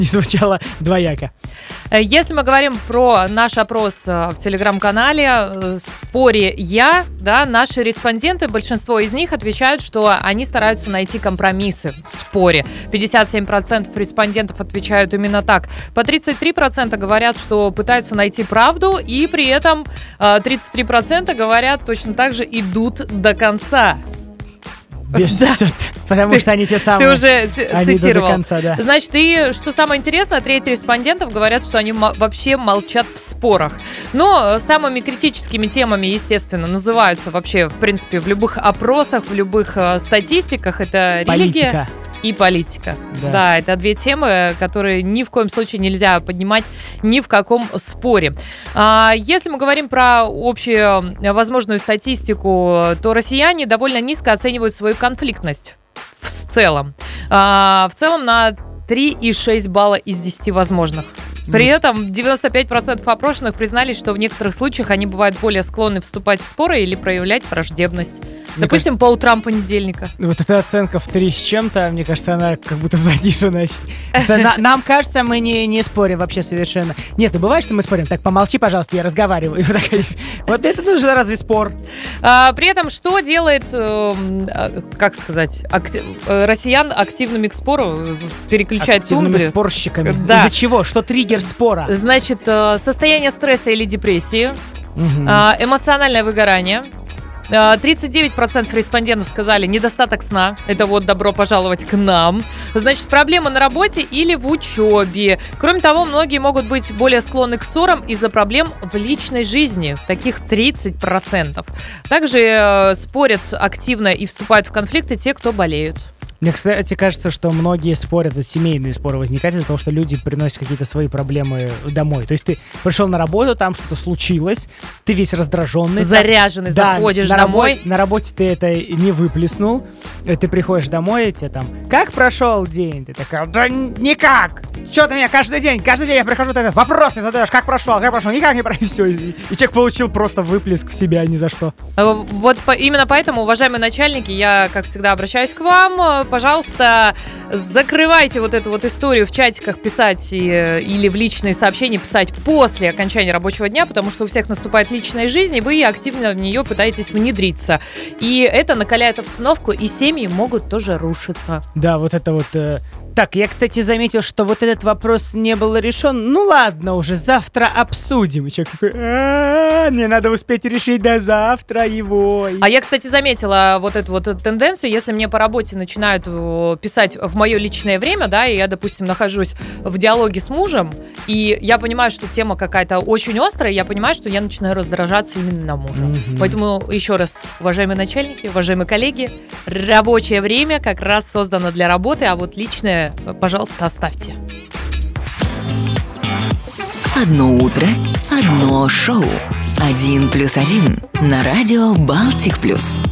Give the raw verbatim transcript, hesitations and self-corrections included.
не звучало двояко. Если мы говорим про наш опрос в телеграм-канале «Споре я», да, наши респонденты, большинство из них отвечают, что они стараются найти компромиссы в споре. пятьдесят семь процентов респондентов отвечают именно так. По тридцать три процента говорят, что пытаются найти правду, и при этом тридцать три процента говорят, точно так же идут до конца. Без да. Потому ты, что они те самые. Ты уже они цитировал. До конца, да. Значит, и что самое интересное, треть респондентов говорят, что они м- вообще молчат в спорах. Но самыми критическими темами, естественно, называются вообще, в принципе, в любых опросах, в любых э, статистиках. Это политика. Религия и политика. Да. Да, это две темы, которые ни в коем случае нельзя поднимать ни в каком споре. А, если мы говорим про общую возможную статистику, то россияне довольно низко оценивают свою конфликтность в целом. А, в целом на три и шесть балла из десяти возможных. При этом девяносто пять процентов опрошенных признались, что в некоторых случаях они бывают более склонны вступать в споры или проявлять враждебность. Мне Допустим, кажется, по утрам понедельника. Вот эта оценка в три с чем-то, мне кажется, она как будто заниженная. На, нам кажется, мы не, не спорим вообще совершенно. Нет, ну бывает, что мы спорим. Так, помолчи, пожалуйста, я разговариваю. Вот это нужен разве спор? А, при этом, что делает, э, как сказать, актив, россиян активными к спору, переключать активными тумблер? спорщиками. Да. Из-за чего? Что триггер спора? Значит, состояние стресса или депрессии, угу. эмоциональное выгорание. тридцать девять процентов респондентов сказали недостаток сна. Это вот добро пожаловать к нам. Значит, проблемы на работе или в учебе. Кроме того, многие могут быть более склонны к ссорам из-за проблем в личной жизни. Таких тридцать процентов. Также э, спорят активно и вступают в конфликты те, кто болеют. Мне, кстати, кажется, что многие спорят, вот семейные споры возникают из-за того, что люди приносят какие-то свои проблемы домой. То есть ты пришел на работу, там что-то случилось, ты весь раздраженный. Заряженный, там, заходишь да, на домой. Рабо- на работе ты это не выплеснул, ты приходишь домой, и тебе там, как прошел день? Ты такая, да никак! Что ты меня каждый день, каждый день я прихожу, ты этот вопрос ты задаешь, как прошел, как прошел, никак не прошел, и все. И, и человек получил просто выплеск в себя ни за что. Вот по, именно поэтому, уважаемые начальники, я, как всегда, обращаюсь к вам. Пожалуйста, закрывайте вот эту вот историю в чатиках писать и, или в личные сообщения писать после окончания рабочего дня, потому что у всех наступает личная жизнь, и вы активно в нее пытаетесь внедриться. И это накаляет обстановку, и семьи могут тоже рушиться. Да, вот это вот... Э... Так, я, кстати, заметил, что вот этот вопрос не был решен. Ну ладно уже, завтра обсудим. И человек такой, а-а-а, мне надо успеть решить до завтра его. А я, кстати, заметила вот эту вот тенденцию. Если мне по работе начинают писать в мое личное время, да, и я, допустим, нахожусь в диалоге с мужем, и я понимаю, что тема какая-то очень острая, я понимаю, что я начинаю раздражаться именно на мужа. Mm-hmm. Поэтому еще раз, уважаемые начальники, уважаемые коллеги, рабочее время как раз создано для работы, а вот личное, пожалуйста, оставьте. Одно утро, одно шоу. Один плюс один на радио Балтик Плюс.